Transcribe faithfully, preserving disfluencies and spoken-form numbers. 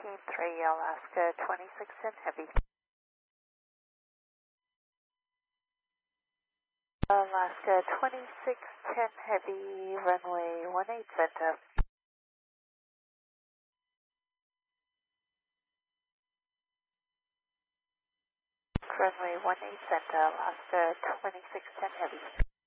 fifteen three, Alaska twenty-six ten Heavy. Alaska twenty-six ten Heavy, runway one eight center. Runway one eight center, Alaska twenty-six ten Heavy.